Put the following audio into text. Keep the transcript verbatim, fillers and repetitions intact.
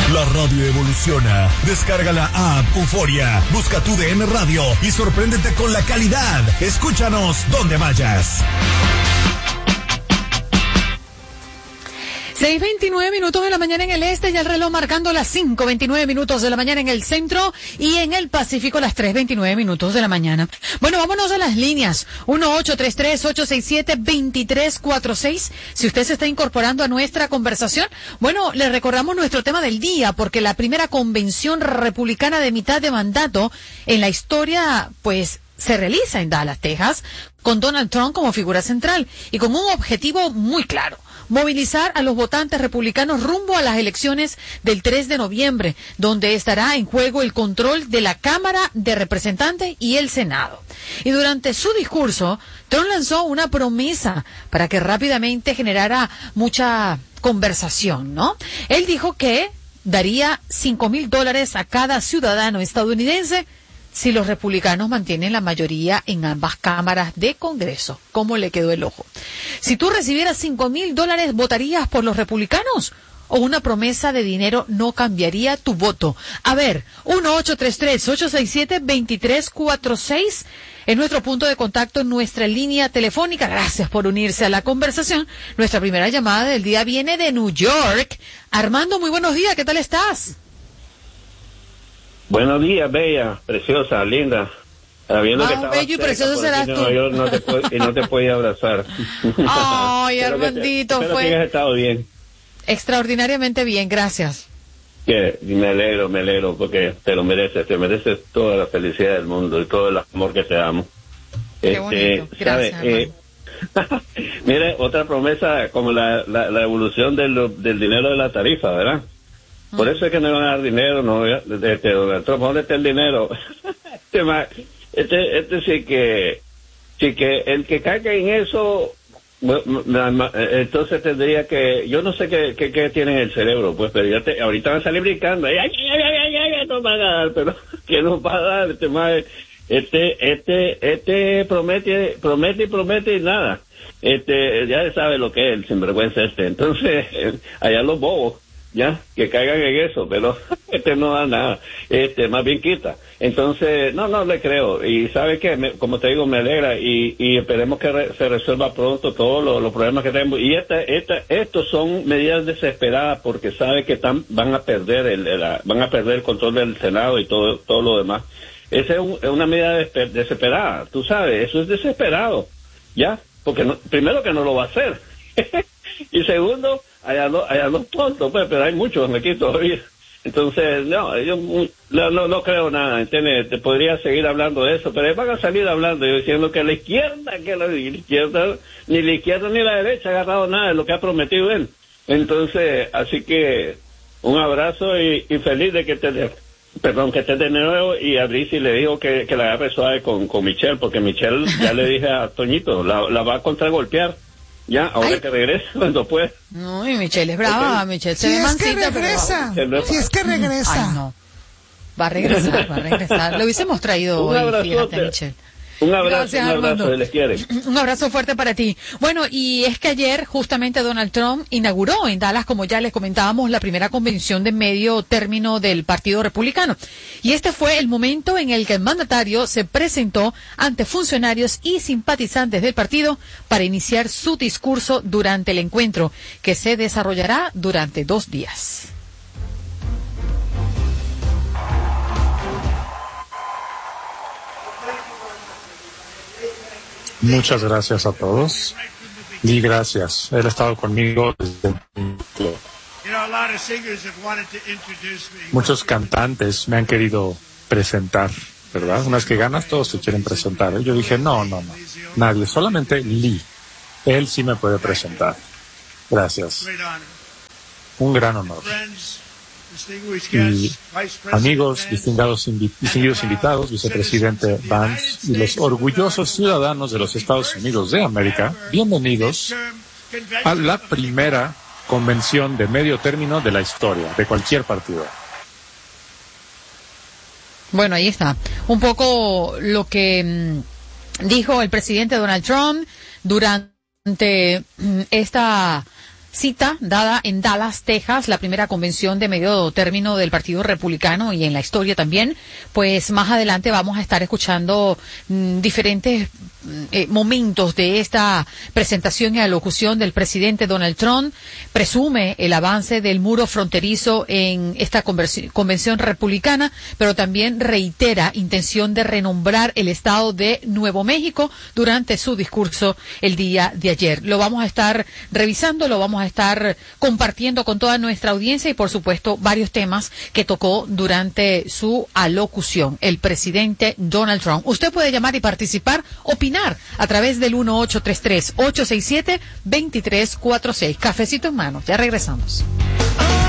La radio evoluciona. Descarga la app Euforia, busca tu D N Radio y sorpréndete con la calidad. Escúchanos donde vayas. seis veintinueve minutos de la mañana en el este y el reloj marcando las cinco veintinueve minutos de la mañana en el centro y en el Pacífico las tres veintinueve minutos de la mañana. Bueno, vámonos a las líneas. uno ocho tres tres, ocho seis siete, dos tres cuatro seis. Si usted se está incorporando a nuestra conversación, bueno, le recordamos nuestro tema del día porque la primera convención republicana de mitad de mandato en la historia, pues, se realiza en Dallas, Texas, con Donald Trump como figura central y con un objetivo muy claro: movilizar a los votantes republicanos rumbo a las elecciones del tres de noviembre, donde estará en juego el control de la Cámara de Representantes y el Senado. Y durante su discurso, Trump lanzó una promesa para que rápidamente generara mucha conversación, ¿no? Él dijo que daría cinco mil dólares a cada ciudadano estadounidense si los republicanos mantienen la mayoría en ambas cámaras de Congreso. ¿Cómo le quedó el ojo? Si tú recibieras cinco mil dólares, ¿votarías por los republicanos? ¿O una promesa de dinero no cambiaría tu voto? A ver, uno ocho tres tres, ocho seis siete, dos tres cuatro seis es nuestro punto de contacto en nuestra línea telefónica. Gracias por unirse a la conversación. Nuestra primera llamada del día viene de New York. Armando, muy buenos días, ¿qué tal estás? Buenos días, bella, preciosa, linda. Sabiendo ah, que estabas bello y precioso serás tú. Yo no te puedo, y no te podía abrazar. Ay, Armandito, espero fue... que hayas estado bien. Extraordinariamente bien, gracias. Que me alegro, me alegro, porque te lo mereces, te mereces toda la felicidad del mundo y todo el amor que te amo. Qué este, bonito, gracias, eh, mire, otra promesa como la, la, la evolución del, del dinero de la tarifa, ¿verdad? Por eso es que no van a dar dinero, no, de, de, de Donald Trump. ¿Dónde está el dinero? este, este, este sí que, sí que el que caiga en eso, entonces tendría que, yo no sé qué, qué, qué tiene en el cerebro, pues, pero ya te, ahorita van a salir brincando, ay, ay, ay, ay, ay, ay, no van a dar, pero ¿qué nos va a dar? Este, este, este, este promete, promete y promete y nada. Este, ya sabe lo que es el sinvergüenza este. Entonces, allá los bobos, ya, que caigan en eso, pero este no da nada, este, más bien quita. Entonces, no, no le creo, y sabe que, me, como te digo, me alegra, y, y esperemos que re, se resuelva pronto todos los, los problemas que tenemos, y esta, esta, estos son medidas desesperadas, porque sabe que tan, van a perder el, el, van a perder el control del Senado y todo, todo lo demás. Esa es, un, es una medida despe, desesperada, tú sabes, eso es desesperado, ya, porque no, primero que no lo va a hacer, y segundo, allá no, allá no tontos, pues, pero hay muchos aquí todavía. Entonces, no, yo no, no, no creo nada, ¿entiendes? Te podría seguir hablando de eso, pero van a salir hablando y diciendo que la izquierda, que la, la izquierda, ni la izquierda ni la derecha ha agarrado nada de lo que ha prometido él. Entonces, así que un abrazo y, y feliz de que te, perdón, que estés de nuevo, y a Brice le digo que, que la agarre suave con, con Michelle, porque Michelle, ya le dije a Toñito, la, la va a contragolpear. Ya, ahora Ay. que regresa, cuando puede. No, y Michelle es brava, Michelle se si ve es mansita, que regresa, pero... si es que regresa. Ay, no. Va a regresar, va a regresar. Lo hubiésemos traído un hoy, fíjate, Michelle. Un abrazo, Gracias, un abrazo, Armando. se les quiere. Un abrazo fuerte para ti. Bueno, y es que ayer justamente Donald Trump inauguró en Dallas, como ya les comentábamos, la primera convención de medio término del Partido Republicano. Y este fue el momento en el que el mandatario se presentó ante funcionarios y simpatizantes del partido para iniciar su discurso durante el encuentro, que se desarrollará durante dos días. Muchas gracias a todos y gracias. Él ha estado conmigo desde el principio. Muchos cantantes me han querido presentar, ¿verdad? Una vez que ganas, todos se quieren presentar. Yo dije, no, no, no, nadie, solamente Lee. Él sí me puede presentar. Gracias. Un gran honor. Y amigos, distinguidos, invi- distinguidos invitados, vicepresidente Vance y los orgullosos ciudadanos de los Estados Unidos de América, bienvenidos a la primera convención de medio término de la historia de cualquier partido. Bueno, ahí está. Un poco lo que mmm, dijo el presidente Donald Trump durante mmm, esta cita dada en Dallas, Texas, la primera convención de medio término del Partido Republicano y en la historia también. Pues más adelante vamos a estar escuchando mmm, diferentes eh, momentos de esta presentación y alocución del presidente Donald Trump. Presume el avance del muro fronterizo en esta convención republicana, pero también reitera intención de renombrar el estado de Nuevo México durante su discurso el día de ayer. Lo vamos a estar revisando, lo vamos a estar compartiendo con toda nuestra audiencia y, por supuesto, varios temas que tocó durante su alocución el presidente Donald Trump. Usted puede llamar y participar, opinar a través del uno ocho tres tres, ocho seis siete, dos tres cuatro seis. Cafecito en mano. Ya regresamos.